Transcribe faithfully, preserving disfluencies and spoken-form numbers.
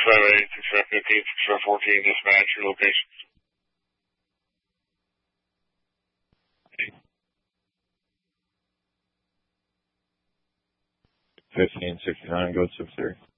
seven eight, six seven fifteen, six seven fourteen, dispatch your location. fifteen sixty-nine, go to six three.